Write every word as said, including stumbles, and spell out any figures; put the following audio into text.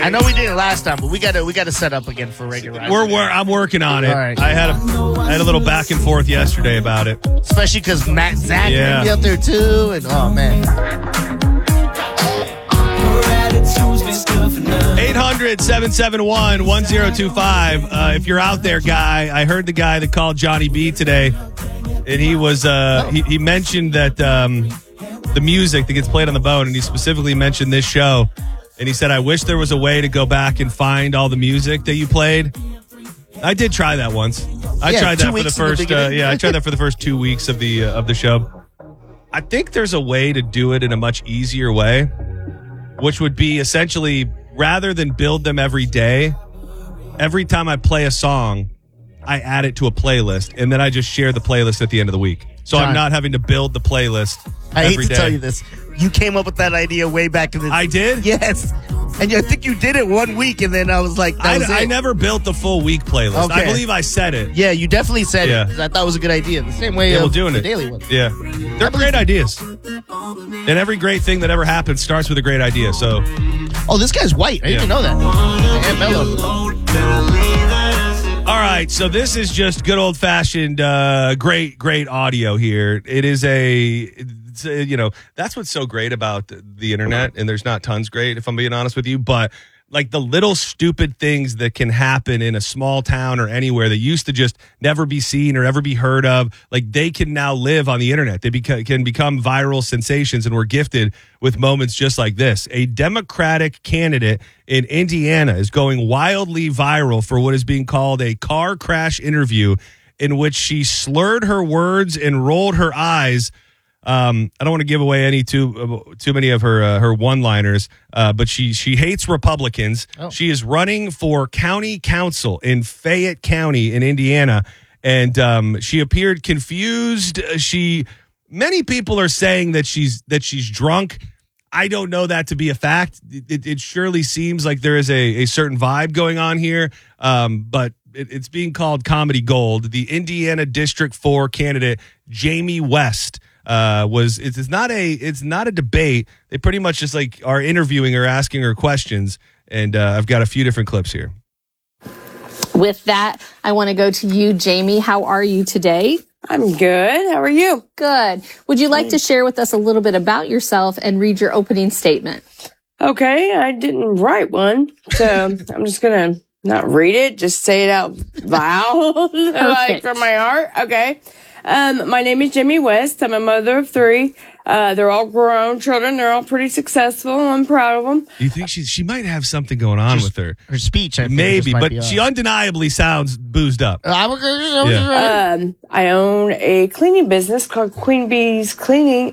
I know we did it last time, but we gotta we gotta set up again for regular. We're, we're I'm working on it. All right. I had a I had a little back and forth yesterday about it, especially because Matt Zach Yeah. gonna be up there too, and oh man. eight hundred, seven seven one, one zero two five. Uh, if you're out there, guy, I heard the guy that called Johnny B today, and he was uh, he, he mentioned that um, the music that gets played on the boat, and he specifically mentioned this show, and he said, I wish there was a way to go back and find all the music that you played. I did try that once. I Yeah, tried two that for the weeks in the first uh, beginning. yeah, I tried that for the first two weeks of the uh, of the show. I think there's a way to do it in a much easier way, which would be essentially, rather than build them every day, every time I play a song, I add it to a playlist, and then I just share the playlist at the end of the week. So John, I'm not having to build the playlist I hate every to day. tell you this. You came up with that idea way back in the I did? Yes. And I think you did it one week, and then I was like, that I, was I it. never built the full week playlist. I Okay. believe I said it. Yeah, you definitely said Yeah. it, 'cause I thought it was a good idea. The same way Yeah, of we're doing the it. daily one. Yeah. They're great ideas. And every great thing that ever happens starts with a great idea. So, Oh, this guy's white. I didn't Yeah. even know that. And mellow. all right. So this is just good old fashioned, uh, great, great audio here. It is a, it's a, you know, that's what's so great about the, the internet. And there's not tons great, if I'm being honest with you, but like the little stupid things that can happen in a small town or anywhere that used to just never be seen or ever be heard of, like they can now live on the internet. They beca- can become viral sensations, and we're gifted with moments just like this. A Democratic candidate in Indiana is going wildly viral for what is being called a car crash interview in which she slurred her words and rolled her eyes. Um, I don't want to give away any too uh, too many of her uh, her one-liners, uh, but she she hates Republicans. Oh. She is running for county council in Fayette County in Indiana, and um, she appeared confused. Uh, She many people are saying that she's that she's drunk. I don't know that to be a fact. It, it, it surely seems like there is a, a certain vibe going on here, um, but it, it's being called comedy gold. The Indiana District four candidate Jamie West. Uh, was it's, it's not a it's not a debate. They pretty much just like are interviewing her, asking her questions, and uh, I've got a few different clips here. With that, I want to go to you, Jamie. How are you today? I'm good. How are you? Good. Would you like to share with us a little bit about yourself and read your opening statement? Okay, I didn't write one, so I'm just gonna not read it, just say it out loud, like from my heart. Okay. Um, my name is Jamie West. I'm a mother of three. Uh, they're all grown children. They're all pretty succul. I'm proud of them. You think she she might have something going on Just with her? Her speech, I think, Maybe, just might but be she off. undeniably sounds boozed up. I'm a- Yeah. Um, I own a cleaning business called Queen Bee's Cleaning